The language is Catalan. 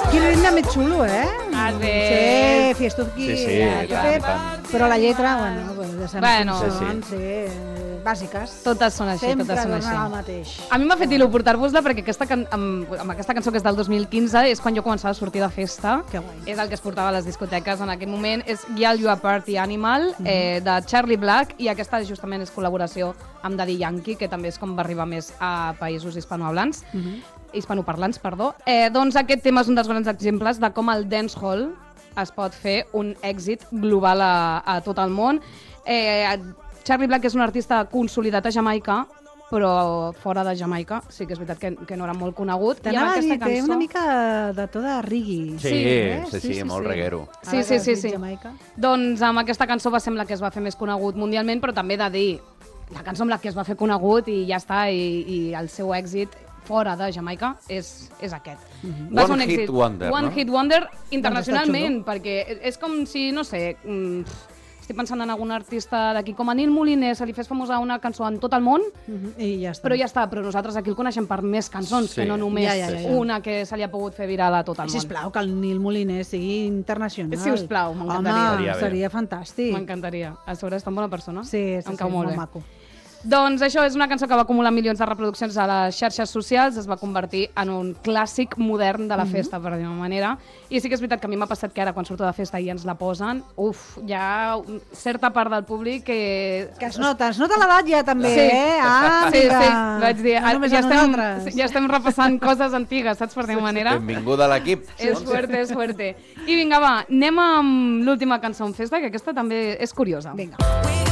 Quin ritme més xulo, eh? Sí, fiestuki. Sí, tant. Però la lletra, bueno, ja sabem Bueno, sí, bàsiques. totes són així, Sempre totes són tornen al així. mateix. A mi m'ha fet il·lu portar-vos-la perquè amb aquesta cançó que és del 2015 és quan jo començava a sortir de festa. Que guai. És el que es portava a les discoteques en aquell moment. És Girl You a Party Animal, de Charlie Black, i aquesta justament és col·laboració amb Daddy Yankee, que també és com va arribar més a països hispanoparlants. Doncs aquest tema és un dels grans exemples de com el dancehall es pot fer un èxit global a tot el món. Charlie Black és un artista consolidat a Jamaica, però fora de Jamaica sí que és veritat que no era molt conegut. T'anava a dir, té una mica de to de reggae. Sí, molt reguero. Sí. Doncs amb aquesta cançó va ser la que es va fer més conegut mundialment, però també he de dir, la cançó amb la que es va fer conegut i ja està, i el seu èxit fora de Jamaica és aquest. Va ser un èxit. One Hit Wonder internacionalment, perquè és com si, no sé, estic pensant en algun artista d'aquí, com a Neil Moliner, se li fes famosa una cançó en tot el món, i ja està. però ja està, però nosaltres aquí el coneixem per més cançons, que no només una que se li ha pogut fer viral a tot el món. Sisplau, que el Neil Moliner sigui internacional. Sisplau, m'encantaria. Home, seria fantàstic. M'encantaria. A sobre és tan bona persona. Sí, em cau molt bé. maco. Doncs això és una cançó que va acumular milions de reproduccions a les xarxes socials, es va convertir en un clàssic modern de la festa, per dir-ho manera. I sí que és veritat que a mi m'ha passat que ara, quan surto de festa i ens la posen, hi ha certa part del públic que... Que es nota l'edat ja també, sí. Sí, vaig dir, ja estem repassant coses antigues, saps, per dir-ho manera? Benvinguda a l'equip. És fuerte. I vinga, va, anem amb l'última cançó en festa, que aquesta també és curiosa. Vinga.